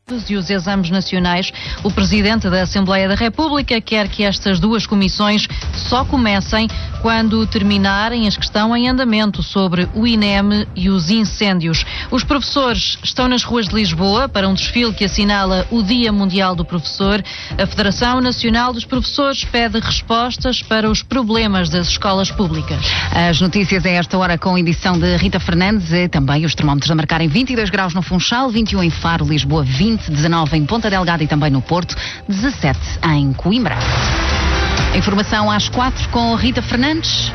E os exames nacionais. O Presidente da Assembleia da República quer que estas duas comissões só comecem quando terminarem as que estão em andamento sobre o INEM e os incêndios. Os professores estão nas ruas de Lisboa para um desfile que assinala o Dia Mundial do Professor. A Federação Nacional dos Professores pede respostas para os problemas das escolas públicas. As notícias a esta hora com a edição de Rita Fernandes e também os termómetros a marcarem 22 graus no Funchal, 21 em Faro, Lisboa, 20, 19 em Ponta Delgada e também no Porto, 17 em Coimbra. Informação às 4 com Rita Fernandes.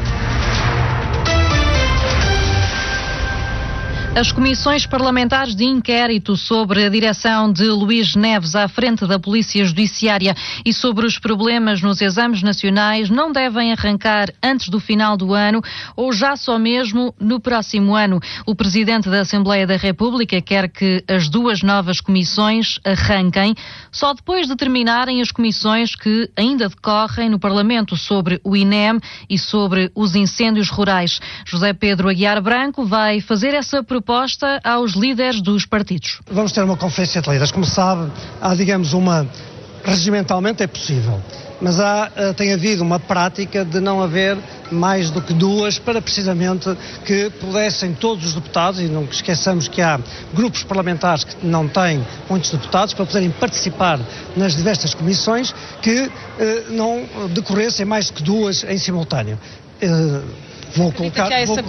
As comissões parlamentares de inquérito sobre a direção de Luís Neves à frente da Polícia Judiciária e sobre os problemas nos exames nacionais não devem arrancar antes do final do ano ou já só mesmo no próximo ano. O Presidente da Assembleia da República quer que as duas novas comissões arranquem só depois de terminarem as comissões que ainda decorrem no Parlamento sobre o INEM e sobre os incêndios rurais. José Pedro Aguiar Branco vai fazer essa proposta aos líderes dos partidos. Vamos ter uma conferência de líderes. Como sabe, regimentalmente é possível, mas tem havido uma prática de não haver mais do que duas para precisamente que pudessem todos os deputados, e não esqueçamos que há grupos parlamentares que não têm muitos deputados, para poderem participar nas diversas comissões, que não decorressem mais do que duas em simultâneo. Vou colocar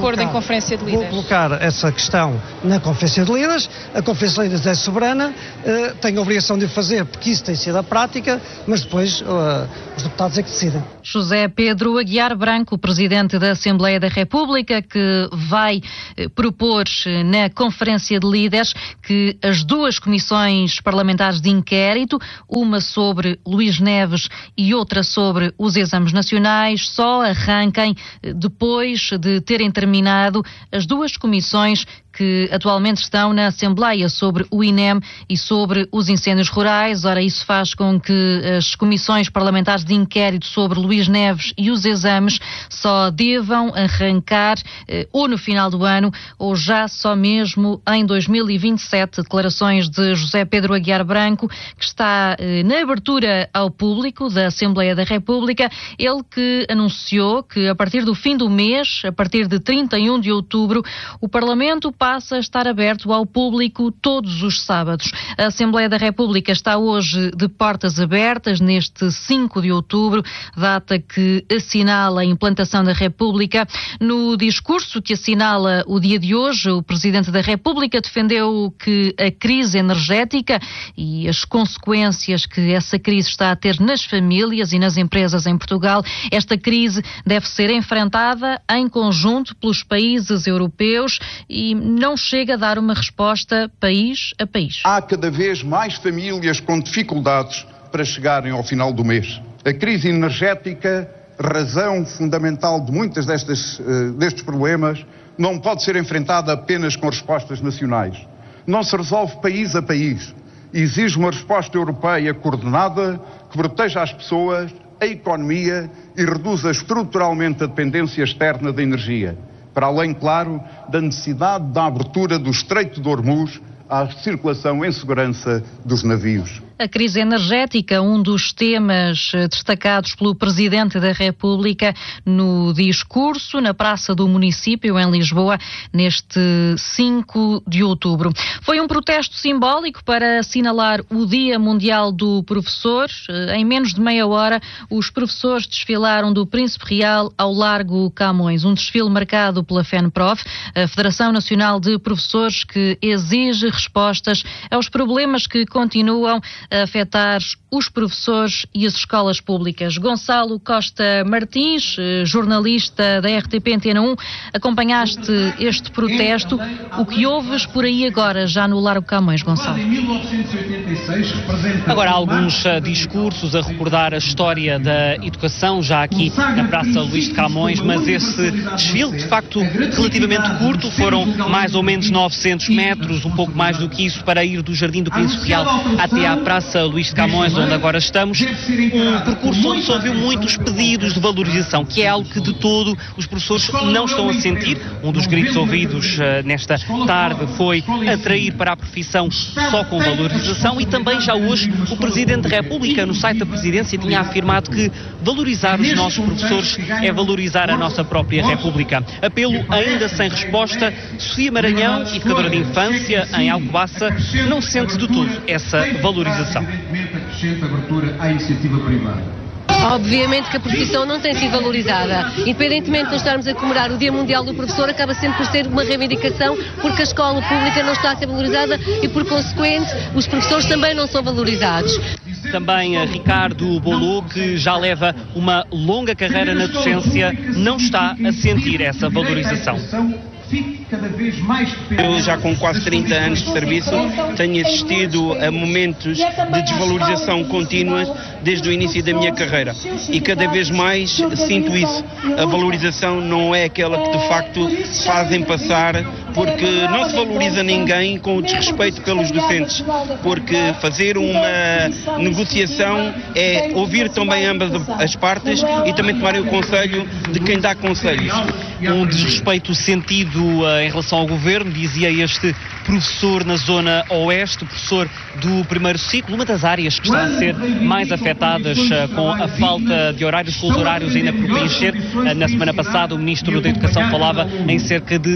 essa questão na Conferência de Líderes. A Conferência de Líderes é soberana, tem a obrigação de o fazer, porque isso tem sido a prática, mas depois os deputados é que decidem. José Pedro Aguiar Branco, Presidente da Assembleia da República, que vai propor na Conferência de Líderes que as duas comissões parlamentares de inquérito, uma sobre Luís Neves e outra sobre os exames nacionais, só arranquem depois de terem terminado as duas comissões que atualmente estão na Assembleia sobre o INEM e sobre os incêndios rurais. Ora, isso faz com que as comissões parlamentares de inquérito sobre Luís Neves e os exames só devam arrancar ou no final do ano ou já só mesmo em 2027. Declarações de José Pedro Aguiar Branco, que está na abertura ao público da Assembleia da República. Ele que anunciou que a partir do fim do mês, a partir de 31 de outubro, o Parlamento passa a estar aberto ao público todos os sábados. A Assembleia da República está hoje de portas abertas, neste 5 de outubro, data que assinala a implantação da República. No discurso que assinala o dia de hoje, o Presidente da República defendeu que a crise energética e as consequências que essa crise está a ter nas famílias e nas empresas em Portugal, esta crise deve ser enfrentada em conjunto pelos países europeus e não chega a dar uma resposta país a país. Há cada vez mais famílias com dificuldades para chegarem ao final do mês. A crise energética, razão fundamental de muitos destes problemas, não pode ser enfrentada apenas com respostas nacionais. Não se resolve país a país. Exige uma resposta europeia coordenada que proteja as pessoas, a economia e reduza estruturalmente a dependência externa da energia. Para além, claro, da necessidade da abertura do Estreito de Hormuz à circulação em segurança dos navios. A crise energética, um dos temas destacados pelo Presidente da República no discurso na Praça do Município, em Lisboa, neste 5 de outubro. Foi um protesto simbólico para assinalar o Dia Mundial do Professor. Em menos de meia hora, os professores desfilaram do Príncipe Real ao Largo Camões. Um desfile marcado pela FENPROF, a Federação Nacional de Professores, que exige respostas aos problemas que continuam a afetar os professores e as escolas públicas. Gonçalo Costa Martins, jornalista da RTP Antena 1, acompanhaste este protesto. O que ouves por aí agora, já no Largo Camões, Gonçalo? Agora há alguns discursos a recordar a história da educação, já aqui na Praça Luís de Camões, mas esse desfile, de facto, relativamente curto, foram mais ou menos 900 metros, um pouco mais do que isso, para ir do Jardim do Príncipe Real até à Praça Praça Luís de Camões, onde agora estamos, um percurso onde se ouviu muitos pedidos de valorização, que é algo que de todo os professores não estão a sentir. Um dos gritos ouvidos nesta tarde foi atrair para a profissão só com valorização, e também já hoje o Presidente da República, no site da Presidência, tinha afirmado que valorizar os nossos professores é valorizar a nossa própria República. Apelo ainda sem resposta. Sofia Maranhão, educadora de infância em Alcobaça, não sente de todo essa valorização. Obviamente que a profissão não tem sido valorizada. Independentemente de nós estarmos a comemorar o Dia Mundial do Professor, acaba sempre por ser uma reivindicação, porque a escola pública não está a ser valorizada e, por consequente, os professores também não são valorizados. Também Ricardo Bolot, que já leva uma longa carreira na docência, não está a sentir essa valorização. Eu já com quase 30 anos de serviço tenho assistido a momentos de desvalorização contínua desde o início da minha carreira e cada vez mais sinto isso. A valorização não é aquela que de facto fazem passar, porque não se valoriza ninguém com o desrespeito pelos docentes, porque fazer uma negociação é ouvir também ambas as partes e também tomar o conselho de quem dá conselhos. Um desrespeito sentido em relação ao governo, dizia este professor na zona oeste, professor do primeiro ciclo, uma das áreas que está a ser mais afetadas com a falta de horários, com os horários ainda por preencher. Na semana passada o Ministro da Educação falava em cerca de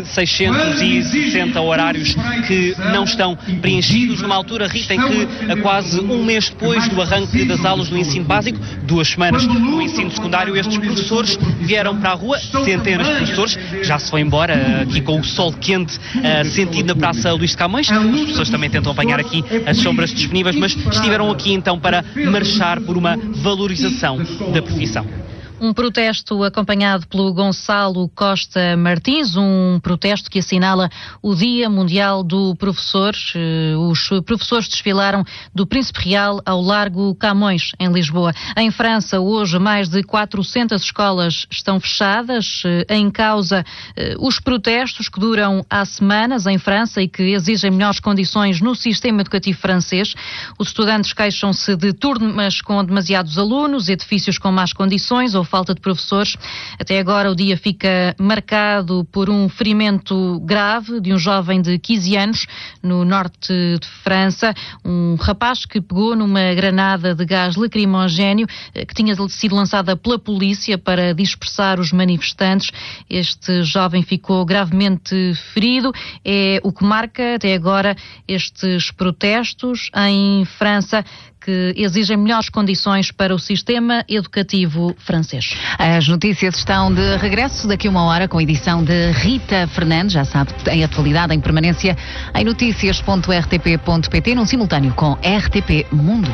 660 horários que não estão preenchidos, numa altura, Rita, em que a quase um mês depois do arranque das aulas do ensino básico, 2 semanas no ensino secundário, estes professores vieram para a rua, centenas de professores, já se foi embora aqui com o sol quente sentido na Praça Luís de Camões. As pessoas também tentam apanhar aqui as sombras disponíveis, mas estiveram aqui então para marchar por uma valorização da profissão. Um protesto acompanhado pelo Gonçalo Costa Martins, um protesto que assinala o Dia Mundial do Professor. Os professores desfilaram do Príncipe Real ao Largo Camões, em Lisboa. Em França, hoje, mais de 400 escolas estão fechadas. Em causa, os protestos que duram há semanas em França e que exigem melhores condições no sistema educativo francês. Os estudantes queixam-se de turmas com demasiados alunos, edifícios com más condições ou falta de professores. Até agora o dia fica marcado por um ferimento grave de um jovem de 15 anos no norte de França, um rapaz que pegou numa granada de gás lacrimogéneo que tinha sido lançada pela polícia para dispersar os manifestantes. Este jovem ficou gravemente ferido. É o que marca até agora estes protestos em França, que exigem melhores condições para o sistema educativo francês. As notícias estão de regresso daqui a 1 hora com a edição de Rita Fernandes. Já sabe, em atualidade, em permanência, em noticias.rtp.pt, num simultâneo com RTP Mundo.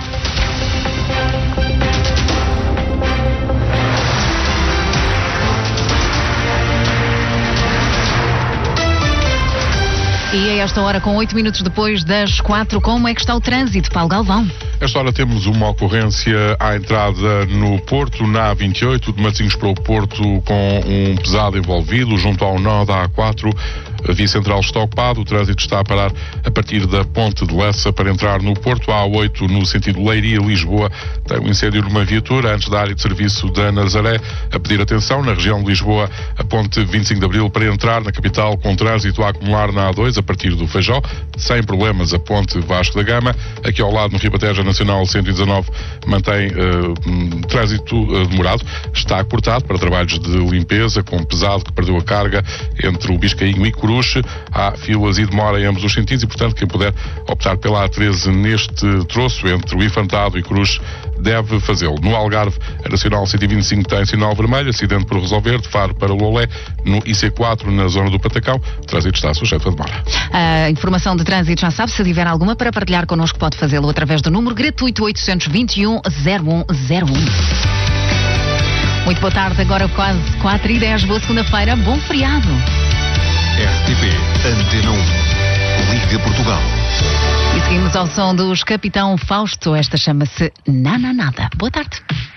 E a esta hora, com 8 minutos depois das 4, como é que está o trânsito, Paulo Galvão? Esta hora temos uma ocorrência à entrada no Porto, na A28, de Matosinhos para o Porto, com um pesado envolvido, junto ao nó da A4. A via central está ocupada, o trânsito está a parar a partir da Ponte de Lessa para entrar no Porto. A A8, no sentido Leiria-Lisboa, tem um incêndio numa viatura antes da área de serviço da Nazaré. A pedir atenção, na região de Lisboa, a Ponte 25 de Abril para entrar na capital, com trânsito a acumular na A2, a partir do Feijó, sem problemas a Ponte Vasco da Gama. Aqui ao lado, no Ribatejo Nacional 119, mantém trânsito demorado. Está cortado para trabalhos de limpeza, com pesado que perdeu a carga entre o Biscainho e Coruche. Há filas e demora em ambos os sentidos e, portanto, quem puder optar pela A13 neste troço entre o Infantado e Coruche deve fazê-lo. No Algarve, a Nacional 125 tem sinal vermelho, acidente por resolver, de Faro para Lolé. No IC4, na zona do Patacão, o trânsito está sujeito a demora. A informação de trânsito, já sabe, se tiver alguma para partilhar connosco, pode fazê-lo através do número gratuito 821 0101. Muito boa tarde, agora quase 4h10, boa segunda-feira, bom feriado. RTP Antena 1, Liga Portugal. E seguimos ao som dos Capitão Fausto, esta chama-se Nada. Boa tarde.